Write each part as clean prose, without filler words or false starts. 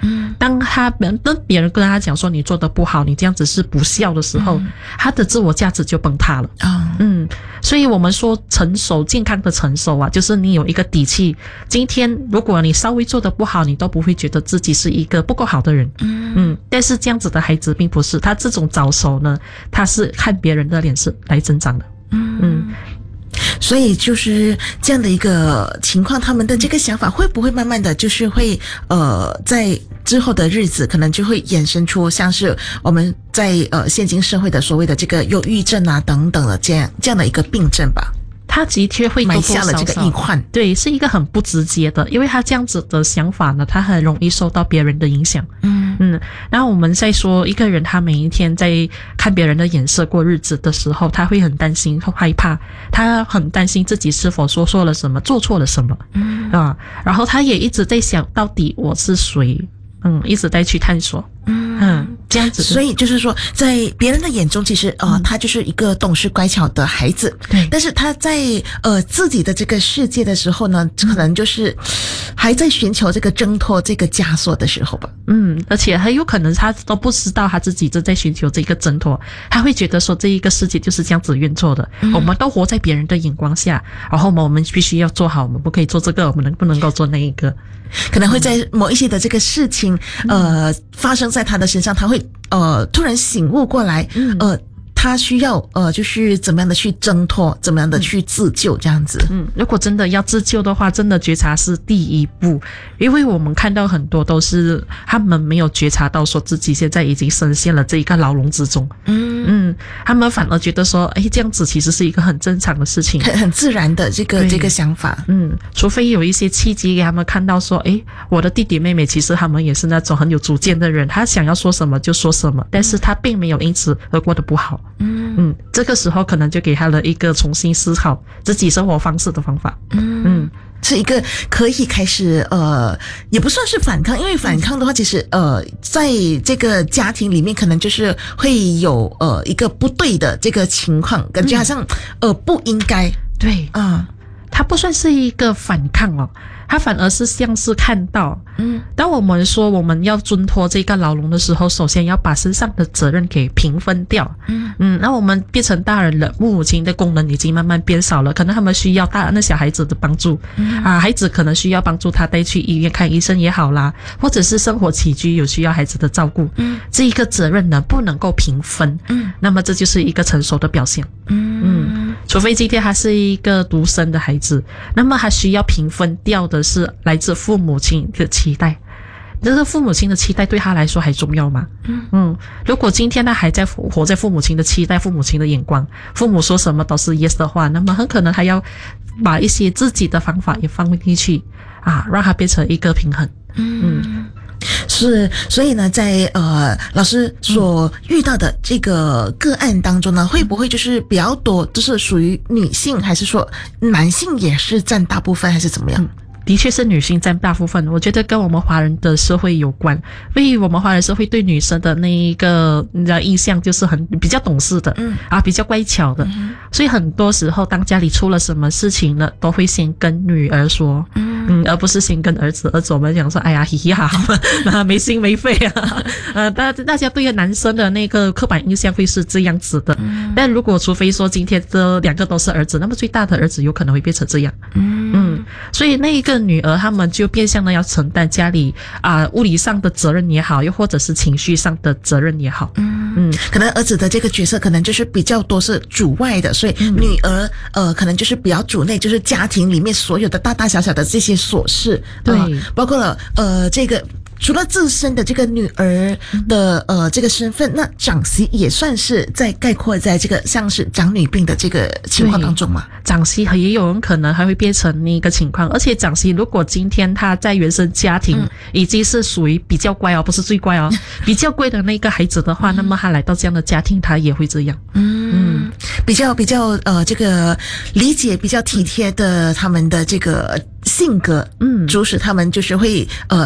当别人跟他讲说你做得不好，你这样子是不孝的时候，他的自我价值就崩塌了。所以我们说成熟，健康的成熟啊，就是你有一个底气，今天如果你稍微做得不好，你都不会觉得自己是一个不够好的人。但是这样子的孩子并不是，他这种早熟呢，他是看别人的脸是来增长的。 所以就是这样的一个情况，他们的这个想法会不会慢慢的就是会在之后的日子可能就会衍生出像是我们在现今社会的所谓的这个忧郁症啊等等的这样的一个病症吧。 他的确会埋下了这个隐患， 对，是一个很不直接的，因为他这样子的想法呢，他很容易受到别人的影响。然后我们再说一个人，他每一天在看别人的眼色过日子的时候，他会很担心、很害怕，他很担心自己是否说错了什么、做错了什么。然后他也一直在想，到底我是谁？一直在去探索。这样子。 所以就是说，在别人的眼中，其实他就是一个懂事乖巧的孩子。 对。 但是他在自己的这个世界的时候呢，可能就是还在寻求这个挣脱这个枷锁的时候吧。 而且很有可能他都不知道他自己正在寻求这个挣脱，他会觉得说这一个世界就是这样子运作的。我们都活在别人的眼光下，然后我们必须要做好，我们不可以做这个，我们不能够做那一个。 可能会在某一些的这个事情发生在他的身上，他会突然醒悟过来，他需要就是怎么样的去挣脱，怎么样的去自救这样子。 如果真的要自救的话，真的觉察是第一步，因为我们看到很多都是他们没有觉察到说自己现在已经深陷了这一个牢笼之中。他们反而觉得说这样子其实是一个很正常的事情， 很自然的这个想法。 除非有一些契机给他们看到说我的弟弟妹妹其实他们也是那种很有主见的人，他想要说什么就说什么，但是他并没有因此而过得不好。这个时候可能就给他了一个重新思考自己生活方式的方法。 是一个可以开始也不算是反抗，因为反抗的话其实在这个家庭里面可能就是会有一个不对的这个情况，感觉好像不应该。 对它不算是一个反抗哦，它反而是像是看到当我们说我们要挣脱这个牢笼的时候，首先要把身上的责任给平分掉。那我们变成大人了，母亲的功能已经慢慢变少了，可能他们需要那小孩子的帮助孩子可能需要帮助他带去医院看医生也好啦，或者是生活起居有需要孩子的照顾。这一个责任呢不能够平分。那么这就是一个成熟的表现。除非今天他是一个独生的孩子，那么他需要平分掉的是来自父母亲的期待。这个父母亲的期待对他来说还重要吗？如果今天他还在活在父母亲的期待、父母亲的眼光，父母说什么都是 yes 的话，那么很可能他要把一些自己的方法也放进去让它变成一个平衡。 是，所以呢，在老师所遇到的这个个案当中呢，会不会就是比较多，就是属于女性，还是说男性也是占大部分，还是怎么样？ 的确是女性占大部分，我觉得跟我们华人的社会有关，因为我们华人社会对女生的那一个印象就是比较懂事的比较乖巧的，所以很多时候当家里出了什么事情了，都会先跟女儿说，而不是先跟儿子。儿子我们讲说哎呀嘻嘻哈哈没心没肺大家对男生的那个刻板印象会是这样子的。但如果除非说今天这两个都是儿子，那么最大的儿子有可能会变成这样。所以那一个女儿他们就变相的要承担家里物理上的责任也好，又或者是情绪上的责任也好。 可能儿子的这个角色可能就是比较多是主外的，所以女儿可能就是比较主内，就是家庭里面所有的大大小小的这些琐事。 对， 包括了这个除了自身的这个女儿的这个身份，那长媳也算是在概括在这个像是长女病的这个情况当中嘛。 长媳也有人可能还会变成那个情况，而且长媳如果今天她在原生家庭已经是属于比较乖不是最乖比较乖的那个孩子的话，那么她来到这样的家庭，她也会这样。 比较这个理解比较体贴的他们的这个性格，促使他们就是会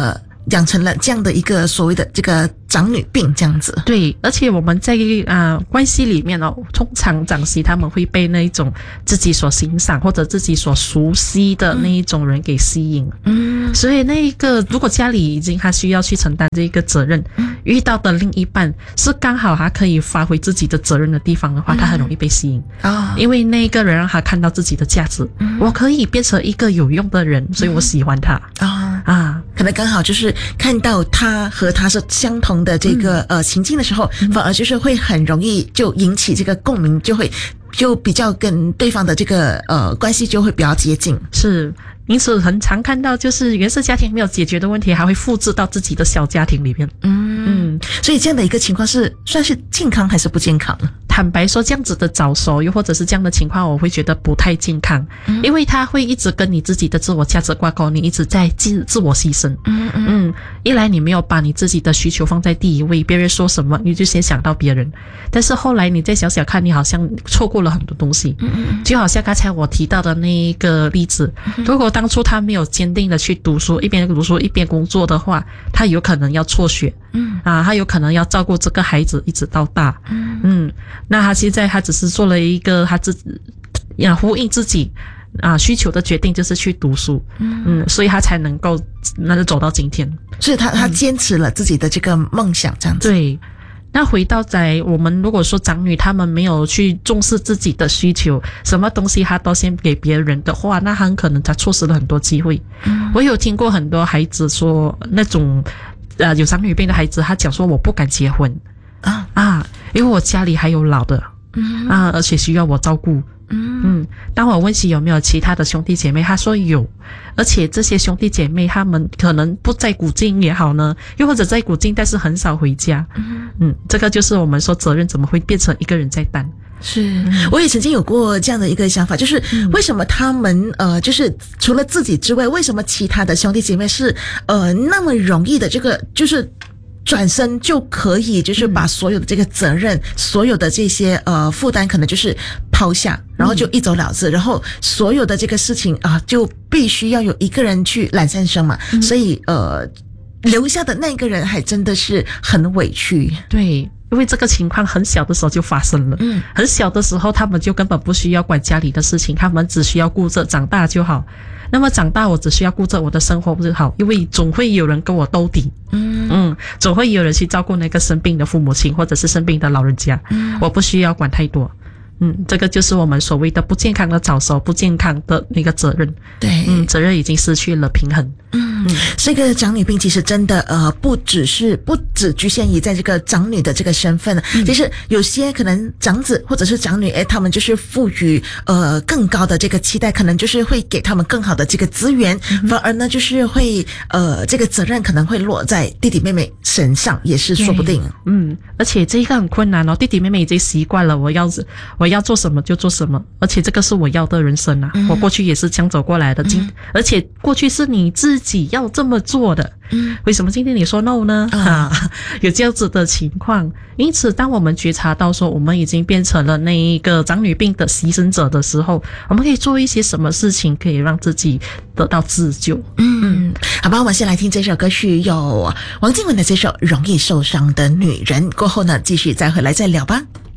养成了这样的一个所谓的这个长女病这样子。 对，而且我们在关系里面哦，通常长媳他们会被那一种自己所欣赏或者自己所熟悉的那一种人给吸引。所以那一个如果家里已经他需要去承担这个责任，遇到的另一半是刚好他可以发挥自己的责任的地方的话，他很容易被吸引。因为那个人让他看到自己的价值，我可以变成一个有用的人，所以我喜欢他。 可能刚好就是看到他和他是相同的这个情境的时候，反而就是会很容易就引起这个共鸣，就比较跟对方的这个关系就会比较接近。 是，因此很常看到就是原生家庭没有解决的问题，还会复制到自己的小家庭里面。 所以这样的一个情况是算是健康还是不健康呢？ 坦白说，这样子的早熟又或者是这样的情况，我会觉得不太健康。因为他会一直跟你自己的自我价值挂钩，你一直在自我牺牲。一来你没有把你自己的需求放在第一位，别人说什么你就先想到别人，但是后来你再想想看，你好像错过了很多东西。就好像刚才我提到的那一个例子，如果当初他没有坚定的去读书，一边读书一边工作的话，他有可能要辍学。他有可能要照顾这个孩子一直到大。那他现在他只是做了一个他自己呼应自己需求的决定，就是去读书。所以他才能够走到今天。 所以他坚持了自己的这个梦想这样子。 对。那回到在我们如果说长女他们没有去重视自己的需求，什么东西他都先给别人的话，那很可能他错失了很多机会。我有听过很多孩子说，那种有长女病的孩子，他讲说我不敢结婚因为我家里还有老的而且需要我照顾。当我问起有没有其他的兄弟姐妹，他说有，而且这些兄弟姐妹他们可能不在古晋也好呢，又或者在古晋但是很少回家。这个就是我们说责任怎么会变成一个人在担。 是，我也曾经有过这样的一个想法，就是为什么他们就是除了自己之外，为什么其他的兄弟姐妹是那么容易的这个就是转身就可以就是把所有的这个责任，所有的这些负担可能就是抛下，然后就一走了之，然后所有的这个事情就必须要有一个人去揽三生嘛。所以留下的那个人还真的是很委屈。 对，因为这个情况很小的时候就发生了。很小的时候他们就根本不需要管家里的事情，他们只需要顾着长大就好。那么长大我只需要顾着我的生活就好，因为总会有人跟我兜底。总会有人去照顾那个生病的父母亲或者是生病的老人家。我不需要管太多。这个就是我们所谓的不健康的早熟，不健康的那个责任。 对， 责任已经失去了平衡。 这个长女病其实真的不只局限于在这个长女的这个身份，其实有些可能长子或者是长女他们就是赋予更高的这个期待，可能就是会给他们更好的这个资源，反而呢就是会这个责任可能会落在弟弟妹妹身上，也是说不定。 而且这个很困难弟弟妹妹已经习惯了我要做什么就做什么，而且这个是我要的人生我过去也是这样走过来的。而且过去是你自己要这么做的，为什么今天你说 no 呢？有这样子的情况。因此当我们觉察到说我们已经变成了那一个长女病的牺牲者的时候，我们可以做一些什么事情可以让自己得到自救。 好吧，我们先来听这首歌曲，有王靖雯的这首《容易受伤的女人》，过后呢继续再回来再聊吧。